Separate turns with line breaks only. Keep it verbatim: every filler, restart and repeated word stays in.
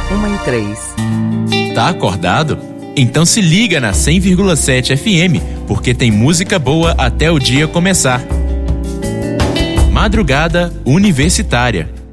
uma e três.
Tá acordado? Então se liga na cem vírgula sete F M, porque tem música boa até o dia começar. Madrugada Universitária.